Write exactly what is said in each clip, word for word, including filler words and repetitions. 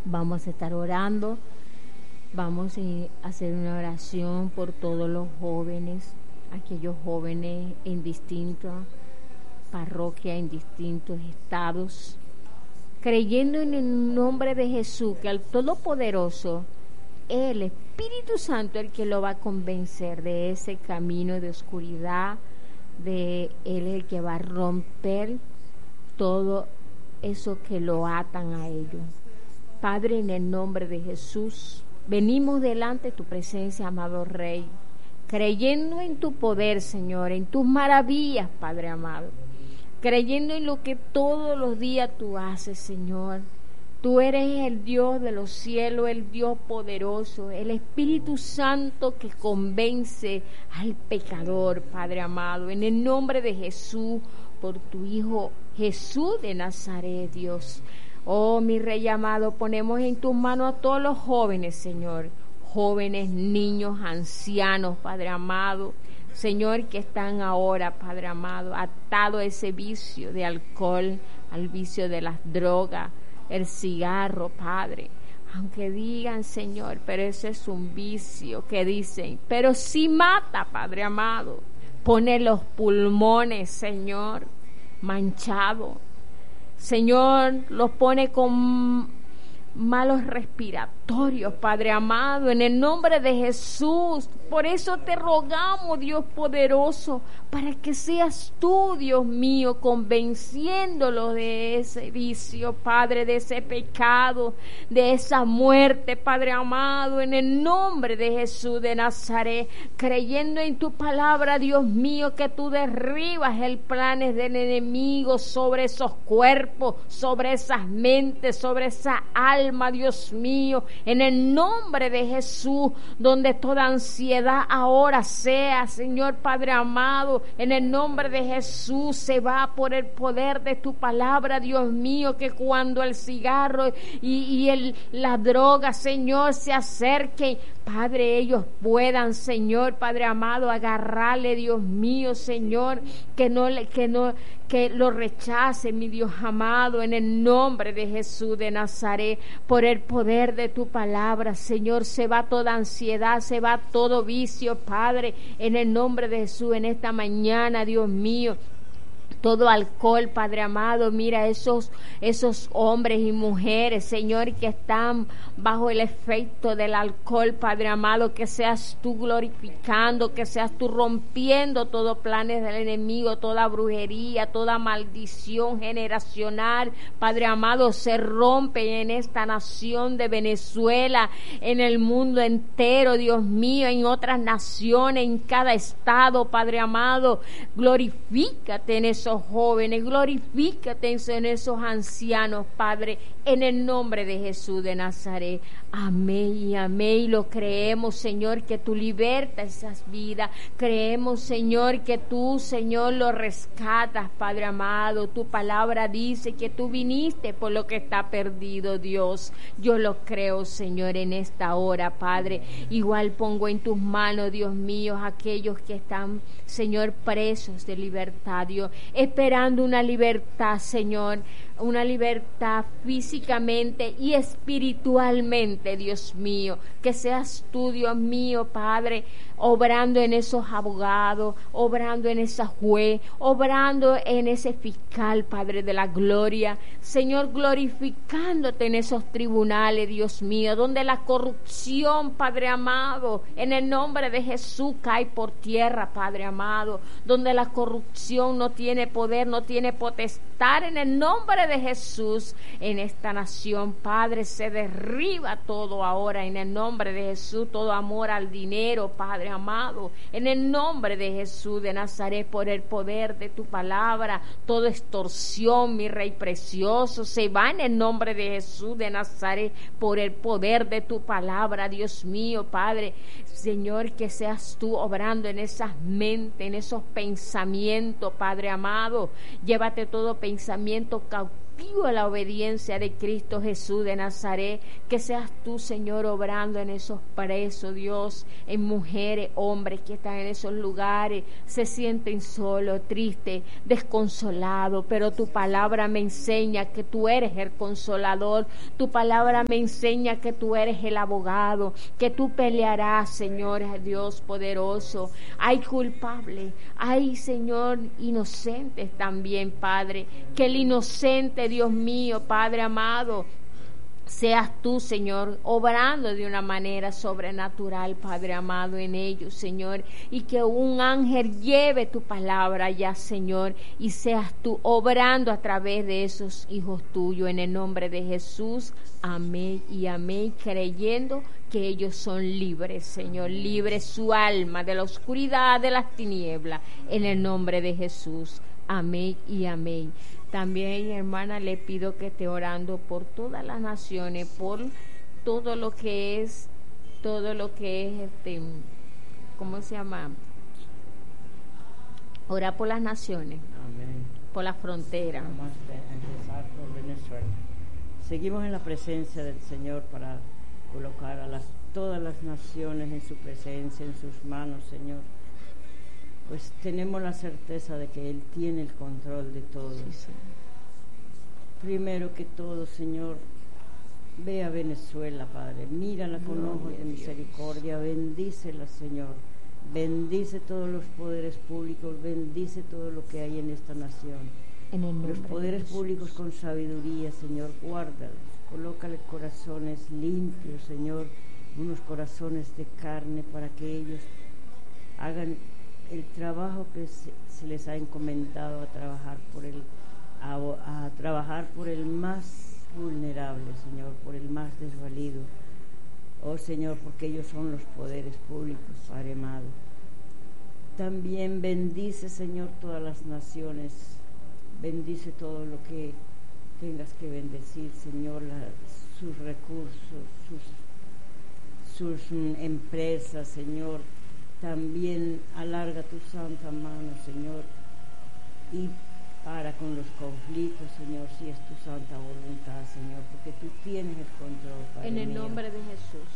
Vamos a estar orando, vamos a hacer una oración por todos los jóvenes, aquellos jóvenes en distintas parroquias, en distintos estados, creyendo en el nombre de Jesús, que al Todopoderoso, el Espíritu Santo, el que lo va a convencer de ese camino de oscuridad, de Él el que va a romper todo eso que lo atan a ellos. Padre, en el nombre de Jesús, venimos delante de tu presencia, amado Rey, creyendo en tu poder, Señor, en tus maravillas, Padre amado, creyendo en lo que todos los días tú haces, Señor. Tú eres el Dios de los cielos, el Dios poderoso, el Espíritu Santo que convence al pecador, Padre amado, en el nombre de Jesús, por tu Hijo Jesús de Nazaret, Dios. Oh, mi Rey amado, ponemos en tus manos a todos los jóvenes, Señor, jóvenes, niños, ancianos, Padre amado, Señor, que están ahora, Padre amado, atados a ese vicio de alcohol, al vicio de las drogas, el cigarro, Padre. Aunque digan, Señor, pero ese es un vicio, que dicen, pero sí mata, Padre amado. Pone los pulmones, Señor, manchados. Señor, los pone con malos respiratorios, Padre amado, en el nombre de Jesús. Por eso te rogamos, Dios poderoso, para que seas tú, Dios mío, convenciéndolos de ese vicio, Padre, de ese pecado, de esa muerte, Padre amado, en el nombre de Jesús de Nazaret, creyendo en tu palabra, Dios mío, que tú derribas el planes del enemigo sobre esos cuerpos, sobre esas mentes, sobre esa alma, Dios mío, en el nombre de Jesús, donde toda ansiedad ahora sea, Señor Padre amado, en el nombre de Jesús se va por el poder de tu palabra, Dios mío, que cuando el cigarro y, y el, la droga, Señor, se acerquen, Padre, ellos puedan, Señor, Padre amado, agarrarle, Dios mío, Señor, que no le, que no, que lo rechace, mi Dios amado, en el nombre de Jesús de Nazaret, por el poder de tu palabra, Señor, se va toda ansiedad, se va todo vicio, Padre, en el nombre de Jesús, en esta mañana, Dios mío. Todo alcohol, Padre amado, mira esos, esos hombres y mujeres, Señor, que están bajo el efecto del alcohol, Padre amado, que seas tú glorificando, que seas tú rompiendo todos planes del enemigo, toda brujería, toda maldición generacional, Padre amado, se rompe en esta nación de Venezuela, en el mundo entero, Dios mío, en otras naciones, en cada estado, Padre amado, glorifícate en esos jóvenes, glorifícate en esos ancianos, Padre, en el nombre de Jesús de Nazaret. Amén y amén, y lo creemos, Señor, que tú libertas esas vidas, creemos, Señor, que tú, Señor, lo rescatas, Padre amado, tu palabra dice que tú viniste por lo que está perdido, Dios, yo lo creo, Señor, en esta hora, Padre, igual pongo en tus manos, Dios mío, aquellos que están, Señor, presos de libertad, Dios, esperando una libertad, Señor, una libertad físicamente y espiritualmente, Dios mío, que seas tú, Dios mío, Padre, obrando en esos abogados, obrando en esa juez, obrando en ese fiscal, Padre de la gloria, Señor, glorificándote en esos tribunales, Dios mío, donde la corrupción, Padre amado, en el nombre de Jesús cae por tierra, Padre amado, donde la corrupción no tiene poder, no tiene potestad, en el nombre de Jesús, en esta nación, Padre, se derriba todo ahora, en el nombre de Jesús, todo amor al dinero, Padre amado, en el nombre de Jesús de Nazaret, por el poder de tu palabra, toda extorsión, mi Rey precioso, se va en el nombre de Jesús de Nazaret, por el poder de tu palabra, Dios mío, Padre, Señor, que seas tú obrando en esas mentes, en esos pensamientos, Padre amado, llévate todo pensamiento cautivo, activo la obediencia de Cristo Jesús de Nazaret, que seas tú, Señor, obrando en esos presos, Dios, en mujeres, hombres que están en esos lugares, se sienten solos, tristes, desconsolados, pero tu palabra me enseña que tú eres el consolador, tu palabra me enseña que tú eres el abogado, que tú pelearás, Señor, Dios poderoso. Hay culpables, hay, Señor, inocentes también, Padre, que el inocente, Dios mío, Padre amado, seas tú, Señor, obrando de una manera sobrenatural, Padre amado, en ellos, Señor, y que un ángel lleve tu palabra ya, Señor, y seas tú obrando a través de esos hijos tuyos, en el nombre de Jesús, amén y amén, creyendo que ellos son libres, Señor, libre su alma de la oscuridad, de las tinieblas, en el nombre de Jesús, amén y amén. También, hermana, le pido que esté orando por todas las naciones, por todo lo que es, todo lo que es, este, ¿cómo se llama? Orar por las naciones, amén, por la frontera. Vamos a empezar por Venezuela. Seguimos en la presencia del Señor para colocar a las, todas las naciones en su presencia, en sus manos, Señor. Pues tenemos la certeza de que Él tiene el control de todo. Sí, sí. Primero que todo, Señor, ve a Venezuela, Padre, mírala con ojos de misericordia, bendícela, Señor, bendice todos los poderes públicos, bendice todo lo que hay en esta nación. En el nombre los poderes públicos con sabiduría, Señor, guárdalos, colócale corazones limpios, Señor, unos corazones de carne para que ellos hagan el trabajo que se, se les ha encomendado a trabajar por el a, a trabajar por el más vulnerable, Señor, por el más desvalido. Oh Señor, porque ellos son los poderes públicos, Padre amado. También bendice, Señor, todas las naciones, bendice todo lo que tengas que bendecir, Señor, la, sus recursos, sus, sus mm, empresas, Señor. También alarga tu santa mano, Señor, y para con los conflictos, Señor, si es tu santa voluntad, Señor, porque tú tienes el control, Padre en el mío. Nombre de Jesús.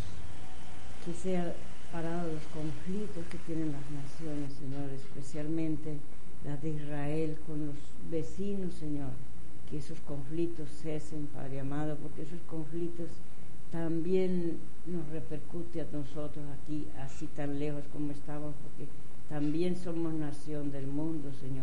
Que sea parado los conflictos que tienen las naciones, Señor, especialmente las de Israel con los vecinos, Señor, que esos conflictos cesen, Padre amado, porque esos conflictos también nos repercute a nosotros aquí, así tan lejos como estamos, porque también somos nación del mundo, Señor.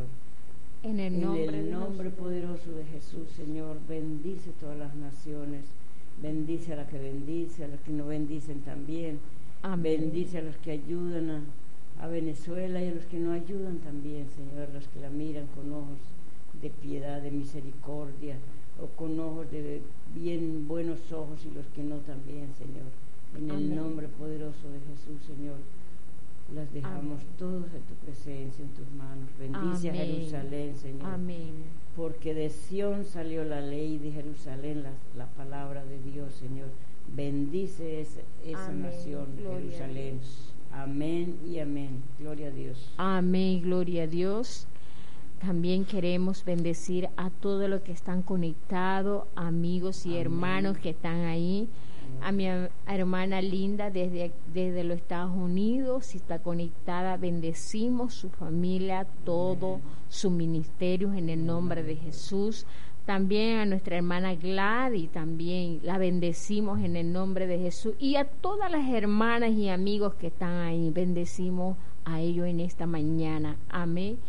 En el nombre, en el nombre poderoso de Jesús, Señor, bendice todas las naciones, bendice a las que bendice, a las que no bendicen también, amén. Bendice a los que ayudan a, a Venezuela y a los que no ayudan también, Señor, a los que la miran con ojos de piedad, de misericordia, o con ojos de bien buenos ojos y los que no también, Señor. En el amén. Nombre poderoso de Jesús, Señor, las dejamos amén. Todos en tu presencia, en tus manos. Bendice amén. A Jerusalén, Señor. Amén. Porque de Sión salió la ley, de Jerusalén la, la palabra de Dios, Señor. Bendice esa, esa nación, gloria Jerusalén. Amén y amén. Gloria a Dios. Amén, gloria a Dios. También queremos bendecir a todos los que están conectados, amigos y amén. Hermanos que están ahí. A mi hermana Linda desde, desde los Estados Unidos, si está conectada, bendecimos su familia, todo su ministerio en el nombre de Jesús. También a nuestra hermana Gladys, también la bendecimos en el nombre de Jesús. Y a todas las hermanas y amigos que están ahí, bendecimos a ellos en esta mañana. Amén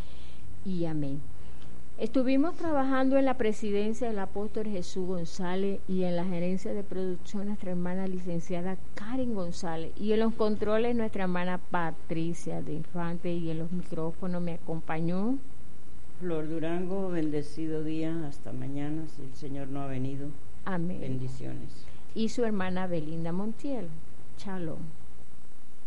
y amén. Estuvimos trabajando en la presidencia del apóstol Jesús González y en la gerencia de producción nuestra hermana licenciada Karen González, y en los controles nuestra hermana Patricia de Infante, y en los micrófonos me acompañó Flor Durango. Bendecido día, hasta mañana si el Señor no ha venido. Amén. Bendiciones. Y su hermana Belinda Montiel. Shalom.